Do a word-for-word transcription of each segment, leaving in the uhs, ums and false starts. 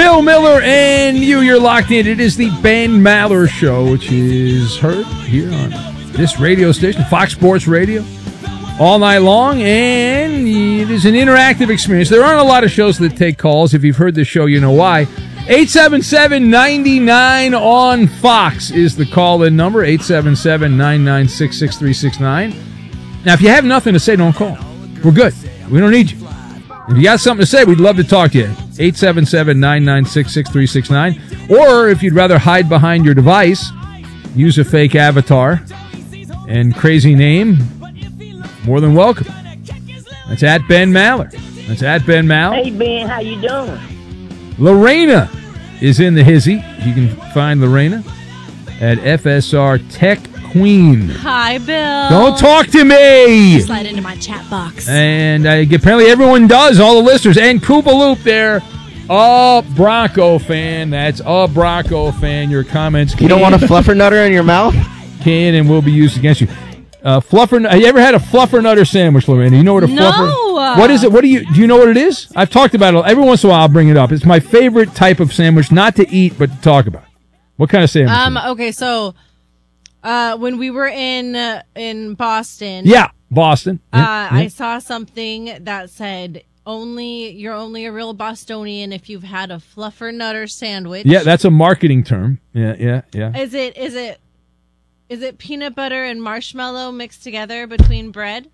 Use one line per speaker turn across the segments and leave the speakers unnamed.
Bill Miller and you, you're locked in. It is the Ben Maller Show, which is heard here on this radio station, Fox Sports Radio, all night long, and it is an interactive experience. There aren't a lot of shows that take calls. If you've heard this show, you know why. eight seven seven, nine nine on Fox is the call-in number, eight seven seven, nine nine six, six three six nine. Now, if you have nothing to say, don't call. We're good. We don't need you. If you got something to say, we'd love to talk to you. eight seven seven, nine nine six, six three six nine. Or if you'd rather hide behind your device, use a fake avatar and crazy name, more than welcome. That's at Ben Maller. That's at Ben Maller.
Hey, Ben, how you doing?
Lorena is in the hizzy. You can find Lorena at F S R Tech Queen.
Hi, Bill.
Don't talk to me.
Slide into my chat box.
And uh, apparently everyone does, all the listeners. And Koopa Loop there, a Bronco fan. That's a Bronco fan. Your comments can,
You don't want a fluffernutter in your mouth?
Can and will be used against you. Uh, fluffer. Have you ever had a fluffernutter sandwich, Lorena? You know what a
no.
fluffer? What is it? What do you do? You know what it is? I've talked about it every once in a while. I'll bring it up. It's my favorite type of sandwich, not to eat but to talk about. What kind of sandwich?
Um. Okay. So, uh, when we were in uh, in Boston,
yeah, Boston.
Uh,
yeah.
I saw something that said only you're only a real Bostonian if you've had a fluffernutter sandwich.
Yeah, that's a marketing term. Yeah, yeah, yeah.
Is it? Is it? Is it peanut butter and marshmallow mixed together between bread?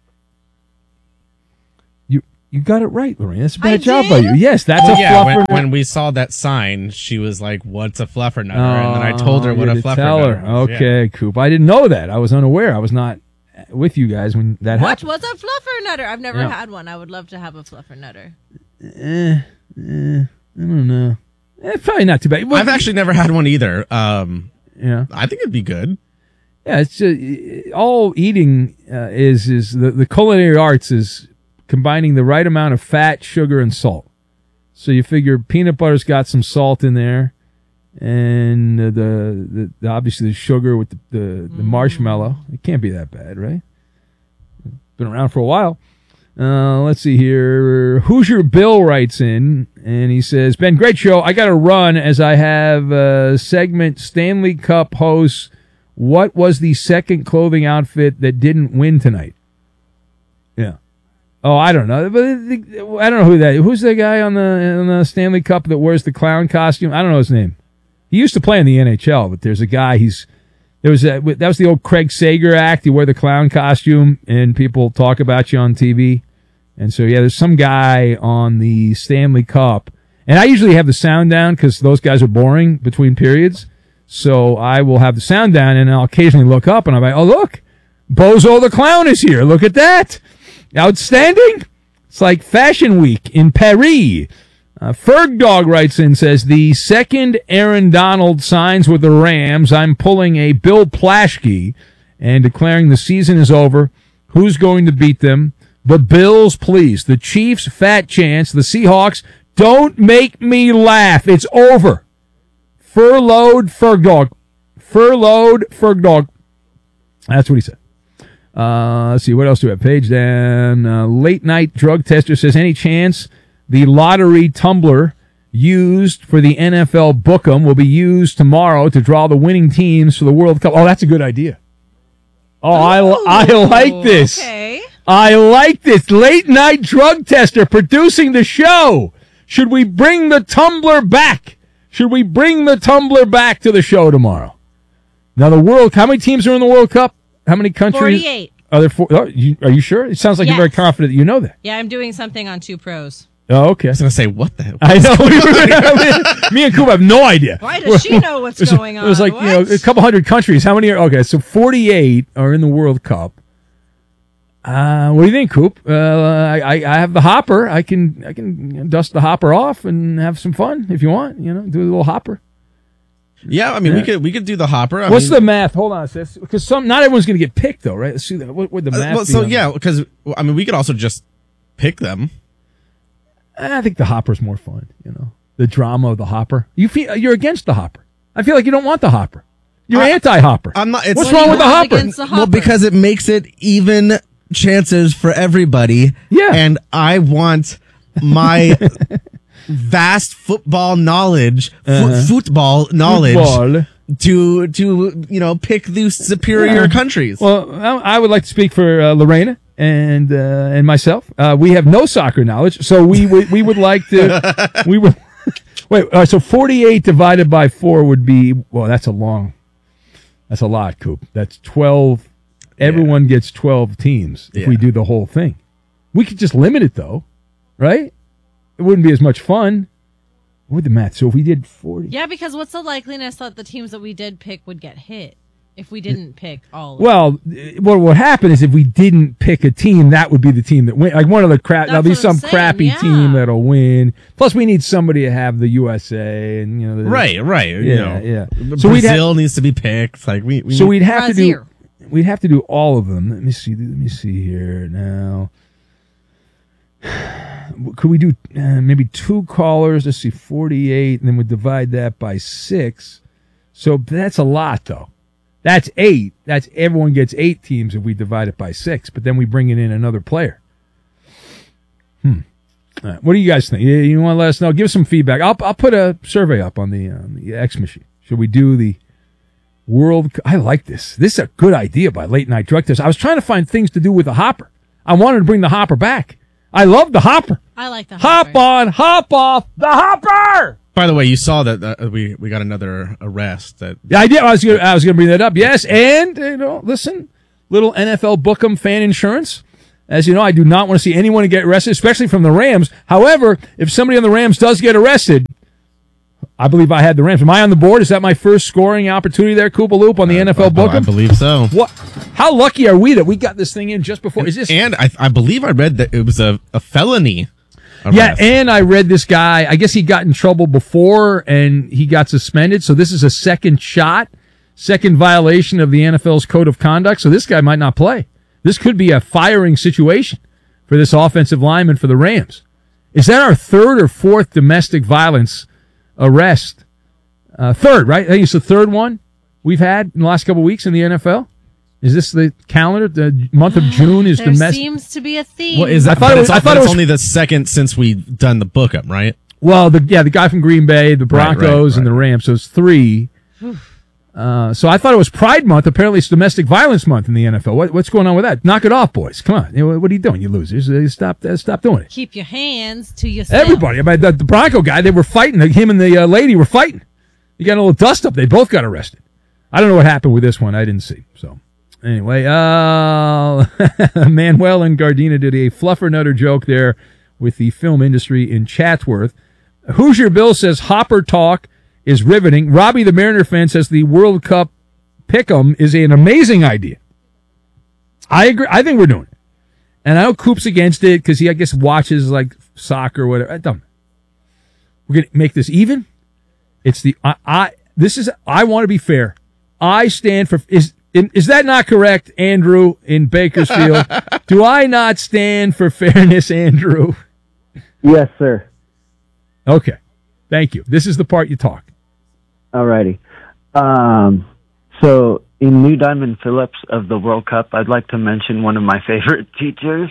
You you got it right, Lorraine. That's a bad
I
job
did?
by you. Yes, that's
Well,
a
yeah,
fluffer.
when, when we saw that sign, she was like, "What's a fluffernutter?"
Oh,
and then I told her what
you
a
had to
fluffernutter
tell her.
was.
Okay,
Yeah.
Coop. I didn't know that. I was unaware. I was not with you guys when that
What
happened.
was a fluffernutter? I've never
Yeah.
had one. I would love to have a fluffernutter.
Eh, eh, I don't know. Eh, probably not too bad. Well,
I've actually never had one either. Um,
yeah.
I think it'd be good.
Yeah, it's uh, all eating uh, is is the, the culinary arts is combining the right amount of fat, sugar, and salt. So you figure peanut butter's got some salt in there, and uh, the, the the obviously the sugar with the the, the marshmallow. It can't be that bad, right? Been around for a while. Uh, let's see here. Hoosier Bill writes in, and he says, Ben, great show. I got to run as I have a segment Stanley Cup hosts. What was the second clothing outfit that didn't win tonight? Yeah. Oh, I don't know. But I don't know who that. Who's the guy on the on the Stanley Cup that wears the clown costume? I don't know his name. He used to play in the N H L, but there's a guy. He's there was a, that was the old Craig Sager act. You wear the clown costume, and people talk about you on T V. And so yeah, there's some guy on the Stanley Cup, and I usually have the sound down because those guys are boring between periods. So I will have the sound down, and I'll occasionally look up, and I'm like, oh, look, Bozo the Clown is here. Look at that. Outstanding. It's like Fashion Week in Paris. Uh, Ferg Dog writes in, says, the second Aaron Donald signs with the Rams, I'm pulling a Bill Plaschke and declaring the season is over. Who's going to beat them? The Bills, please. The Chiefs, fat chance. The Seahawks, don't make me laugh. It's over. Furloughed Ferg Dog. Furloughed Ferg Dog. That's what he said. Uh, let's see, what else do we have? Page down. Uh, late night drug tester says, any chance the lottery tumbler used for the N F L Book'em will be used tomorrow to draw the winning teams for the World Cup? Oh, that's a good idea. Oh, I, I like this.
Okay.
I like this. Late night drug tester producing the show. Should we bring the tumbler back? Should we bring the tumbler back to the show tomorrow? Now, the World, how many teams are in the World Cup? How many countries?
forty-eight.
Are there four? Oh, you, are you sure? It sounds like
Yes.
you're very confident that you know that.
Yeah, I'm doing something on Two Pros.
Oh, okay.
I was gonna say, what the hell?
I know. Me and Coop have no idea.
Why does she know what's
It was-
going on?
It was like,
What?
you know, a couple hundred countries. How many are, okay, so forty-eight are in the World Cup. Uh, what do you think, Coop? Uh, I, I have the hopper. I can, I can dust the hopper off and have some fun if you want, you know, do a little hopper.
Yeah, I mean,
Yeah.
we could we could do the hopper. I
What's
mean,
the math? Hold on, sis. Because some, not everyone's going to get picked, though, right? Let's see that. What would the
uh,
math
well,
be
so
on
yeah,
that?
because I mean, we could also just pick them.
I think the hopper's more fun, you know, the drama of the hopper. You feel you're against the hopper. I feel like you don't want the hopper. You're
I-
anti-hopper.
I'm not. It's
What's
What
wrong
do
with
you
the
have
hopper?
against the
Well,
hopper?
because it makes it even chances for everybody.
Yeah.
And I want my
vast football knowledge, fo-
Uh-huh.
football knowledge
Football.
to to you know pick the superior
Yeah.
countries.
Well, I I would like to speak for uh, Lorena and uh, and myself. Uh, we have no soccer knowledge, so we would we would like to we would wait. Uh, so forty-eight divided by four would be well. That's a long. That's a lot, Coop. That's twelve. Everyone gets twelve teams if
Yeah.
we do the whole thing. We could just limit it though, right? It wouldn't be as much fun. What would the math? So if we did forty.
Yeah, because what's the likeliness that the teams that we did pick would get hit if we didn't pick all of them?
Well, what would happen is if we didn't pick a team, that would be the team that win. Like one of the crap, there'll be
That's what I'm
some
saying,
crappy
yeah.
team that'll win. Plus, we need somebody to have the U S A and you know. The,
right, right. you
Yeah,
know.
yeah. So
So
we'd have-
Brazil needs to be picked. Like we, we
So
need-
we'd have to do.
Brazil.
We'd have to do all of them. Let me see. Let me see here now. Could we do uh, maybe two callers? Let's see, forty-eight, and then we divide that by six. So that's a lot, though. That's eight. That's everyone gets eight teams if we divide it by six. But then we bring it in another player. Hmm. All right, what do you guys think? You, you want to let us know? Give us some feedback. I'll I'll put a survey up on the on the X machine. Should we do the World? I like this. This is a good idea by Late Night Drug Test. I was trying to find things to do with the hopper. I wanted to bring the hopper back. I love the hopper.
I like the
Hop
hopper.
on, hop off, the hopper.
By the way, you saw that uh, we we got another arrest. That
Yeah, I did. I was gonna, I was going to bring that up. Yes, and you know, listen, little N F L Book'em fan insurance. As you know, I do not want to see anyone get arrested, especially from the Rams. However, if somebody on the Rams does get arrested, I believe I had the Rams. Am I on the board? Is that my first scoring opportunity there, Koopa Loop, on the N F L
I, I
Book'em?
believe so.
What? How lucky are we that we got this thing in just before? Is this?
And I I believe I read that it was a, a felony. Arrest.
Yeah, and I read this guy. I guess he got in trouble before and he got suspended. So this is a second shot, second violation of the N F L's code of conduct. So this guy might not play. This could be a firing situation for this offensive lineman for the Rams. Is that our third or fourth domestic violence arrest? Uh, third, right? I think it's the third one we've had in the last couple of weeks in the N F L. Is this the calendar? The month of June is
There
domestic.
seems to be a theme.
What is that?
I thought
But
it was-
it's,
I thought
but
it
it's
was-
only the second since we've done the Book'em, right?
Well, the yeah, the guy from Green Bay, the
Right, right,
Broncos, and
right.
the Rams. So it's three. Uh, so I thought it was Pride Month. Apparently, it's Domestic Violence Month in the N F L. What, what's going on with that? Knock it off, boys. Come on. You know, what are you doing, you losers? Uh, Stop, uh, stop doing it.
Keep your hands to yourself.
Everybody. I mean, the, the Bronco guy, they were fighting. Him and the uh, lady were fighting. You got a little dust up. They both got arrested. I don't know what happened with this one. I didn't see. So anyway, uh, Manuel and Gardena did a fluffer nutter joke there with the film industry in Chatsworth. Hoosier Bill says Hopper talk is riveting. Robbie the Mariner fan says the World Cup pick'em is an amazing idea. I agree. I think we're doing it. And I know Coop's against it because he, I guess, watches like soccer or whatever. I don't. We're going to make this even. It's the, I, I, this is, I want to be fair. I stand for, is, is that not correct, Andrew, in Bakersfield? Do I not stand for fairness, Andrew?
Yes, sir.
Okay. Thank you. This is the part you talk.
Alrighty. Um, so in New Diamond Phillips of the World Cup, I'd like to mention one of my favorite teachers.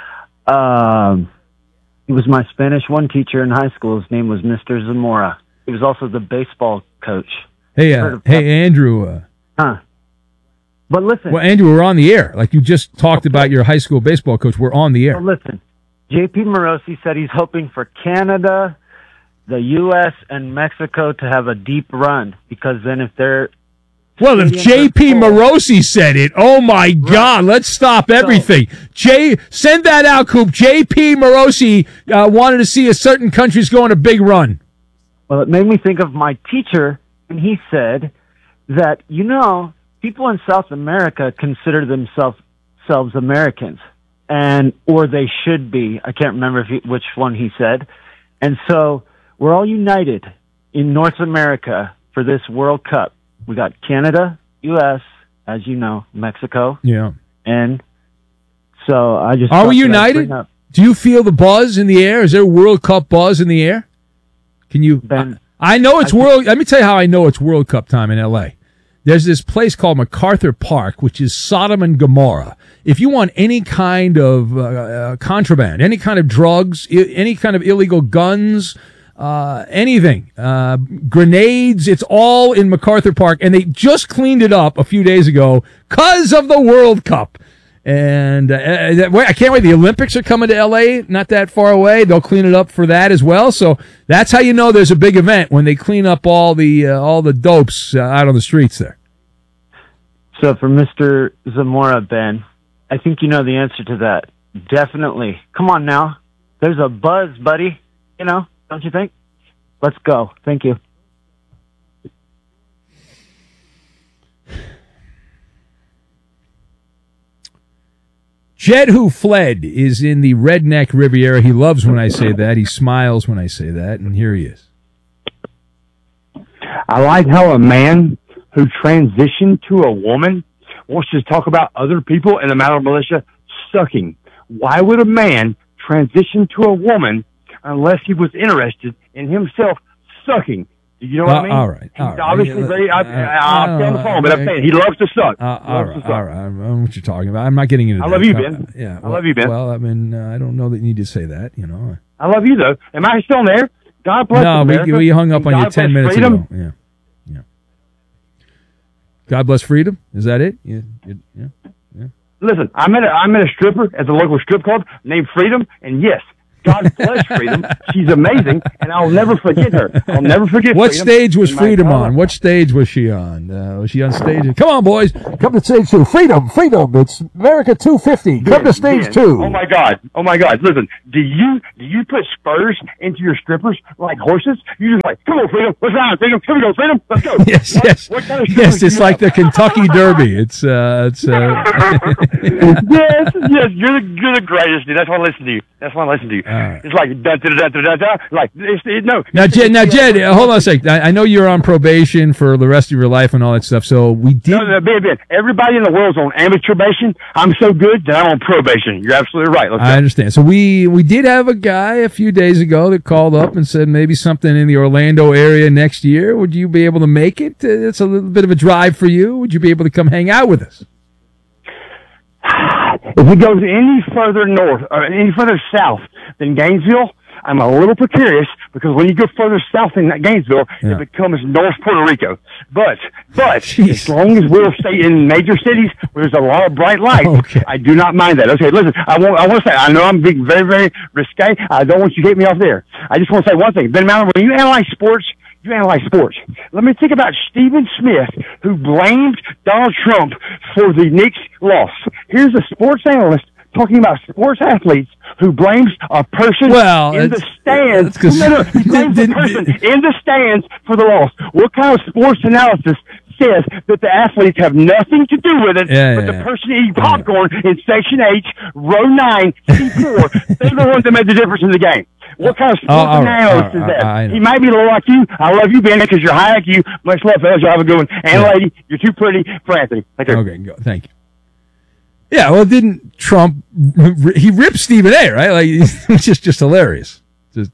Um, he was my Spanish one teacher in high school. His name was Mister Zamora. He was also the baseball coach.
Hey,
Heard
uh,
of
hey, Andrew. Uh,
Huh. But listen.
well, Andrew, we're on the air. Like you just talked about your high school baseball coach. We're on the air.
So listen. J P Morosi said he's hoping for Canada, the U S, and Mexico to have a deep run because then if they're
Well, if
stadiums
J P
are full-
Morosi said it, oh my God, let's stop everything. Jay, send that out, Coop. J P Morosi uh, wanted to see a certain country's go on a big run.
Well, it made me think of my teacher, and he said that, you know, people in South America consider themselves selves Americans, and or they should be. I can't remember if he, which one he said. And so we're all united in North America for this World Cup. We got Canada, U S, as you know, Mexico,
Yeah.
and so I just
Are
thought
we
that I'd
united?
bring up-
Do you feel the buzz in the air? Is there a World Cup buzz in the air? Can you?
Ben,
I know it's
I
World. Let me tell you how I know it's World Cup time in L A. There's this place called MacArthur Park, which is Sodom and Gomorrah. If you want any kind of uh, uh, contraband, any kind of drugs, I- any kind of illegal guns, uh, anything, uh, grenades. It's all in MacArthur Park, and they just cleaned it up a few days ago because of the World Cup. And uh, I can't wait. The Olympics are coming to L A, not that far away. They'll clean it up for that as well. So that's how you know there's a big event, when they clean up all the uh, all the dopes uh, out on the streets there.
So for Mister Zamora, Ben, I think you know the answer to that. Definitely. Come on now. There's a buzz, buddy. You know, don't you think? Let's go. Thank you.
Jed Who Fled is in the Redneck Riviera. He loves when I say that. He smiles when I say that, and here he is.
I like how a man who transitioned to a woman wants to talk about other people in the Maller Militia sucking. Why would a man transition to a woman unless he was interested in himself sucking? Do you know what
uh,
I mean?
All right.
He's
all right.
obviously
uh,
very, I,
uh,
I, I'll stay on the phone, but I'm saying he loves to suck.
Uh, all
loves
right,
to suck.
all right. I know what you're talking about. I'm not getting into
I
that.
love you,
Uh,
Ben.
yeah,
I
well,
love you, Ben.
Well, I mean, uh, I don't know that you need to say that, you know.
I love you, though. Am I still there? God bless
No,
America.
we, we hung up on
God
you ten
bless
minutes
freedom.
ago. Yeah, yeah. God bless freedom. Is that it? Yeah, you, yeah, yeah.
Listen, I met a, I met a stripper at the local strip club named Freedom, and yes, God bless Freedom. She's amazing, and I'll never forget her. I'll never forget
What
Freedom.
stage was
in my
Freedom
entire
on?
life.
What stage was she on? Uh, was she on stage? Come on, boys. Come to stage two. Freedom, freedom. It's America two fifty. Come to stage
Ben,
two.
Oh my God! Oh my God! Listen, do you do you put spurs into your strippers like horses? You just like, come on, Freedom. Let's ride, Freedom. Here we go, Freedom. Let's go.
Yes,
What-
yes.
What kind of
Yes,
strippers do
it's
you
like
have?
the Kentucky Derby. It's, uh, it's, uh,
yes, yes, you're the, you're the greatest, dude. That's why I listen to you. That's why I listen to you.
right.
It's like da da da da da da. Like it's, it, no.
Now, Jed, now, Jed, uh, hold on a sec. I, I know you're on probation for the rest of your life and all that stuff. So we did.
No, no, Ben, Ben. Everybody in the world's on amateur probation. I'm so good that I'm on probation. You're absolutely right. Let's go.
I understand. So we we did have a guy a few days ago that called up and said maybe something in the Orlando area next year. Would you be able to make it? Uh, It's a little bit of a drive for you. Would you be able to come hang out with us?
If it goes any further north or any further south than Gainesville, I'm a little precarious because when you go further south than Gainesville,
Yeah.
it becomes North Puerto Rico. But, but
Jeez.
as long as we'll stay in major cities where there's a lot of bright lights,
Okay.
I do not mind that. Okay, listen, I want, I want to say, I know I'm being very, very risque. I don't want you to get me off there. I just want to say one thing. Ben Maller, when you analyze sports, you analyze sports. Let me think about Stephen Smith, who blamed Donald Trump for the Knicks' loss. Here's a sports analyst talking about sports athletes who blames a person
Well,
in the
it's-
stands.
it's 'cause-
No, no, he blames a
didn't-
person in the stands for the loss. What kind of sports analysis says that the athletes have nothing to do with it,
Yeah,
but
yeah,
the
yeah.
person eating popcorn in Section H, Row nine, Seat four, they're the ones that made the difference in the game. What kind of sports
Oh, all right,
analysis
all right,
is that?
I- I know.
He might be a little like you. I love you, Ben, because you're high I Q. Much love, fellas. You have a good one. And
Yeah.
lady, you're too pretty for Anthony. Take care.
Okay, go. Thank you. Yeah, well, didn't Trump? He ripped Stephen A. Right? Like it's just just hilarious. Just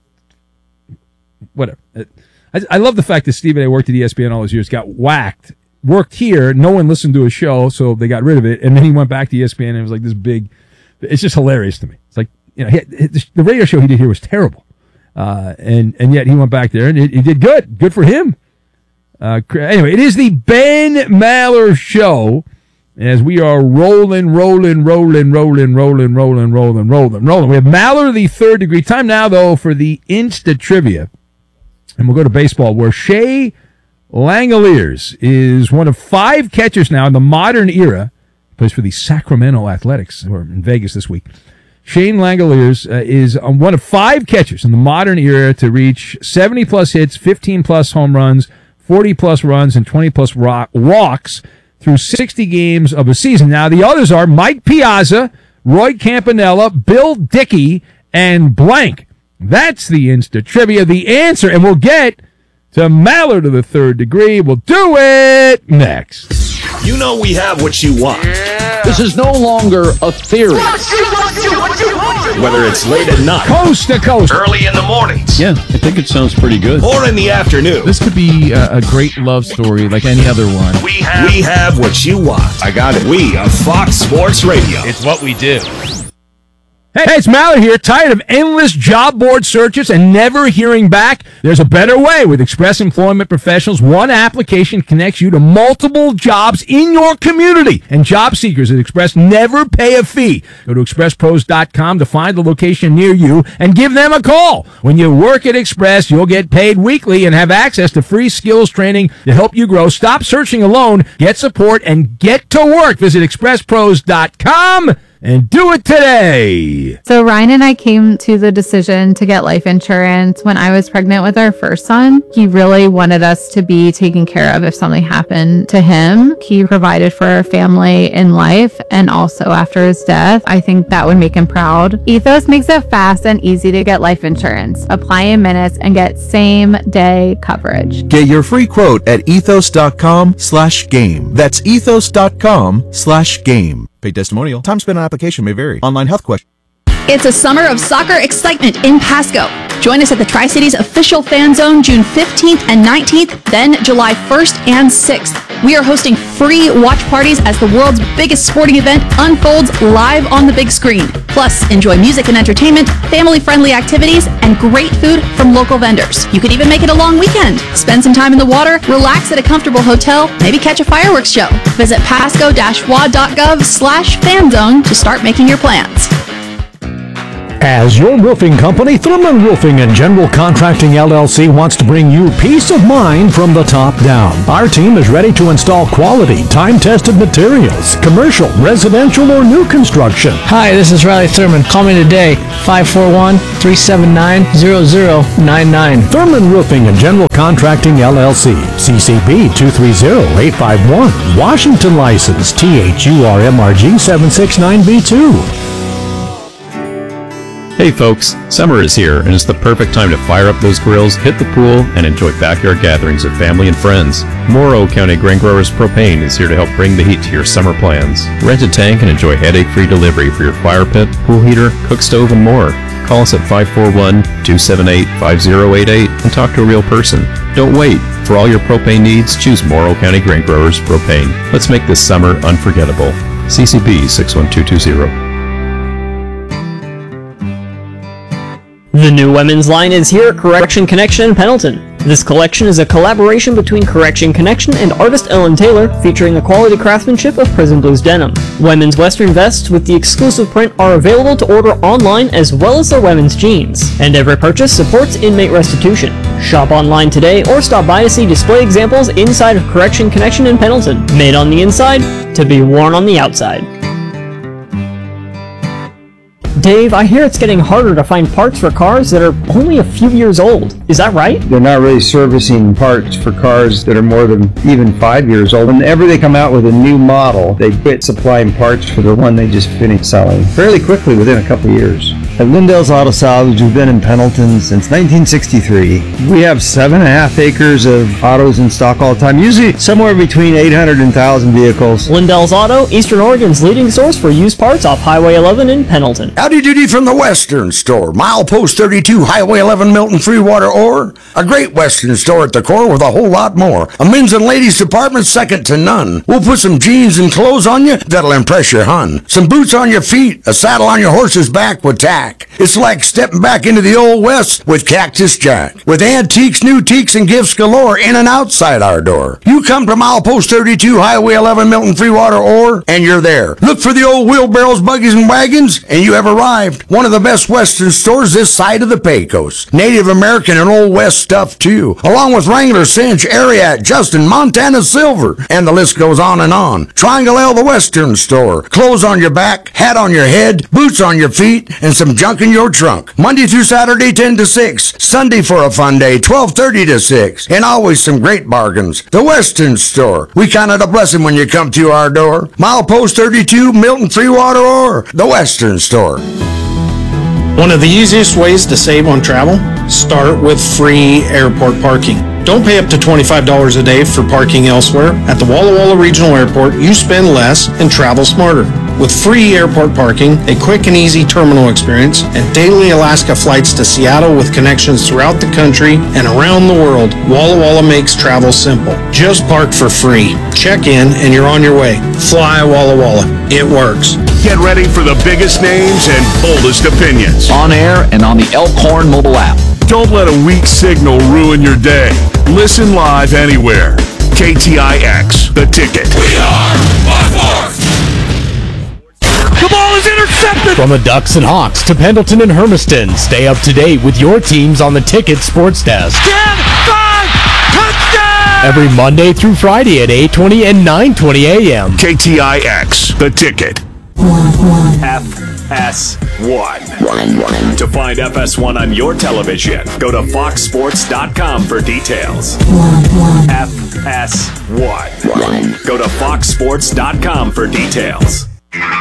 whatever. It, I, I love the fact that Stephen A. worked at E S P N all those years, got whacked, worked here. No one listened to his show, so they got rid of it, and then he went back to E S P N and it was like this big. It's just hilarious to me. It's like you know he, the radio show he did here was terrible, uh, and and yet he went back there and he, he did good. Good for him. Uh, anyway, it is the Ben Maller Show. As we are rolling, rolling, rolling, rolling, rolling, rolling, rolling, rolling, rolling. We have Maller, the third degree. Time now, though, for the Insta Trivia. And we'll go to baseball, where Shea Langoliers is one of five catchers now in the modern era. He plays for the Sacramento Athletics, who are in Vegas this week. Shane Langoliers uh, is um, one of five catchers in the modern era to reach seventy-plus hits, fifteen-plus home runs, forty-plus runs, and twenty-plus walks through sixty games of a season. Now, the others are Mike Piazza, Roy Campanella, Bill Dickey, and blank. That's the Insta Trivia, the answer, and we'll get to Maller to the third degree. We'll do it next.
You know we have what you want.
This is no longer a theory.
Whether it's late at night,
Coast to coast.
early in the mornings,
Yeah, I think it sounds pretty good.
or in the afternoon,
This could be a, a great love story like any other one.
we have, we have what you want. I got it. We are Fox Sports Radio.
It's what we do.
Hey, it's Mallory here. Tired of endless job board searches and never hearing back? There's a better way. With Express Employment Professionals, one application connects you to multiple jobs in your community. And job seekers at Express never pay a fee. Go to express pros dot com to find the location near you and give them a call. When you work at Express, you'll get paid weekly and have access to free skills training to help you grow. Stop searching alone. Get support and get to work. Visit express pros dot com. And do it today.
So Ryan and I came to the decision to get life insurance when I was pregnant with our first son. He really wanted us to be taken care of if something happened to him. He provided for our family in life and also after his death. I think that would make him proud. Ethos makes it fast and easy to get life insurance. Apply in minutes and get same day coverage.
Get your free quote at ethos dot com slash game. That's ethos dot com slash game. Paid testimonial. Time spent on application may vary. Online health question.
It's a summer of soccer excitement in Pasco. Join us at the Tri-Cities official fan zone June fifteenth and nineteenth, then July first and sixth. We are hosting free watch parties as the world's biggest sporting event unfolds live on the big screen. Plus, enjoy music and entertainment, family-friendly activities, and great food from local vendors. You could even make it a long weekend. Spend some time in the water, relax at a comfortable hotel, maybe catch a fireworks show. Visit pasco dash w a dot gov slash fan zone to start making your plans.
As your roofing company, Thurman Roofing and General Contracting L L C wants to bring you peace of mind from the top down. Our team is ready to install quality, time-tested materials, commercial, residential, or new construction.
Hi, this is Riley Thurman. Call me today, five four one, three seven nine, zero zero nine nine.
Thurman Roofing and General Contracting L L C, C C B two three zero eight five one, Washington license, T H U R M R G seven six nine B two.
Hey folks, summer is here and it's the perfect time to fire up those grills, hit the pool, and enjoy backyard gatherings with family and friends. Morrow County Grain Growers Propane is here to help bring the heat to your summer plans. Rent a tank and enjoy headache-free delivery for your fire pit, pool heater, cook stove, and more. Call us at five four one, two seven eight, five zero eight eight and talk to a real person. Don't wait. For all your propane needs, choose Morrow County Grain Growers Propane. Let's make this summer unforgettable. C C B six one two two zero.
The new women's line is here at Correction Connection in Pendleton. This collection is a collaboration between Correction Connection and artist Ellen Taylor, featuring the quality craftsmanship of Prison Blues denim. Women's western vests with the exclusive print are available to order online as well as their women's jeans. And every purchase supports inmate restitution. Shop online today or stop by to see display examples inside of Correction Connection in Pendleton. Made on the inside, to be worn on the outside. Dave, I hear it's getting harder to find parts for cars that are only a few years old. Is that right?
They're not really servicing parts for cars that are more than even five years old. Whenever they come out with a new model, they quit supplying parts for the one they just finished selling fairly quickly within a couple of years. At Lindell's Auto Salvage, we've been in Pendleton since nineteen sixty-three. We have seven and a half acres of autos in stock all the time, usually somewhere between eight hundred and one thousand vehicles.
Lindell's Auto, Eastern Oregon's leading source for used parts off Highway eleven in Pendleton.
Howdy doody from the Western Store. Milepost thirty-two, Highway eleven, Milton Freewater Ore. A great Western store at the core with a whole lot more. A men's and ladies department second to none. We'll put some jeans and clothes on you that'll impress your hun. Some boots on your feet, a saddle on your horse's back with tack. It's like stepping back into the old West with Cactus Jack. With antiques, new teaks, and gifts galore in and outside our door. You come to Milepost thirty-two, Highway eleven, Milton Freewater Ore, and you're there. Look for the old wheelbarrows, buggies, and wagons, and you have arrived. One of the best Western stores this side of the Pecos. Native American and Old West stuff, too. Along with Wrangler, Cinch, Ariat, Justin, Montana Silver, and the list goes on and on. Triangle L, the Western Store. Clothes on your back, hat on your head, boots on your feet, and some junk in your trunk. Monday through Saturday, ten to six. Sunday for a fun day, twelve thirty to six. And always some great bargains. The Western Store. We count it a blessing when you come to our door. Milepost thirty-two, Milton Freewater Ore. The Western Store.
One of the easiest ways to save on travel? Start with free airport parking. Don't pay up to twenty-five dollars a day for parking elsewhere. At the Walla Walla Regional Airport, you spend less and travel smarter. With free airport parking, a quick and easy terminal experience, and daily Alaska flights to Seattle with connections throughout the country and around the world, Walla Walla makes travel simple. Just park for free. Check in and you're on your way. Fly Walla Walla. It works.
Get ready for the biggest names and boldest opinions.
On air and on the Elkhorn mobile app.
Don't let a weak signal ruin your day. Listen live anywhere. K T I X, The Ticket. We are Buckfork.
The ball is intercepted! From the Ducks and Hawks to Pendleton and Hermiston, stay up to date with your teams on the Ticket Sports Desk.
ten five, touchdown!
Every Monday through Friday at eight twenty and nine twenty a.m.
K T I X, The Ticket.
F S one. To find F S one on your television, go to fox sports dot com for details. F S one. Go to fox sports dot com for details.